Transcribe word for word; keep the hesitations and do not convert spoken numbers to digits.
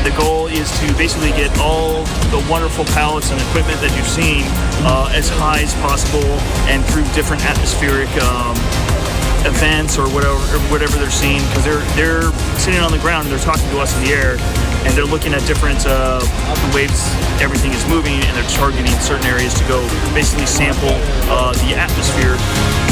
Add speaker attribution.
Speaker 1: the goal is to basically get all the wonderful pallets and equipment that you've seen uh, as high as possible, and through different atmospheric um, events or whatever or whatever they're seeing, because they're they're sitting on the ground and they're talking to us in the air, and they're looking at different uh, waves everything is moving, and they're targeting certain areas to go basically sample uh, the atmosphere